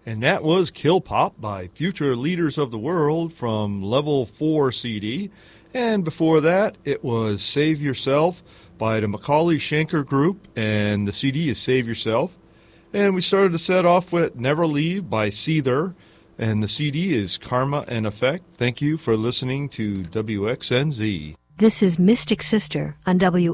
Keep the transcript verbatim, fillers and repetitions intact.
And that was Kill Pop by Future Leaders of the World from Level four C D. And before that, it was Save Yourself by the Macaulay Schenker Group, and the C D is Save Yourself. And we started the set off with Never Leave by Seether, and the C D is Karma and Effect. Thank you for listening to W X N Z. This is Mystic Sister on W